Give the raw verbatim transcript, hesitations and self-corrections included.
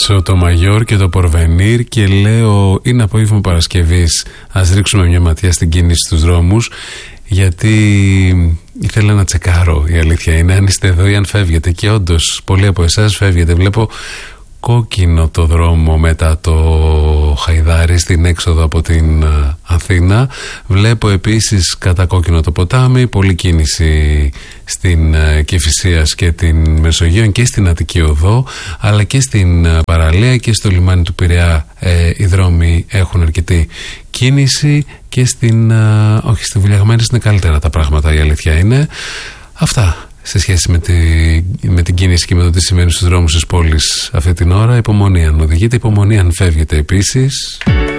Μπράτσο, το Μαγιόρ και το Πορβενίρ και λέω είναι απόγευμα Παρασκευής. Ας ρίξουμε μια ματιά στην κίνηση στους δρόμους, γιατί ήθελα να τσεκάρω, η αλήθεια είναι, αν είστε εδώ ή αν φεύγετε. Και όντως πολλοί από εσάς φεύγετε. Βλέπω κόκκινο το δρόμο μετά το Χαϊδάρι στην έξοδο από την Αθήνα. Βλέπω επίσης κατά κόκκινο το ποτάμι, πολλή κίνηση στην Κηφισίας και την Μεσογείο και στην Αττική Οδό, αλλά και στην παραλία και στο λιμάνι του Πειραιά ε, οι δρόμοι έχουν αρκετή κίνηση και στην, ε, όχι, στην Βουλιαγμένης είναι καλύτερα τα πράγματα, η αλήθεια είναι. Αυτά σε σχέση με, τη, με την κίνηση και με το τι σημαίνει στους δρόμους της πόλης αυτή την ώρα. Υπομονή αν οδηγείτε, υπομονή αν φεύγετε επίσης.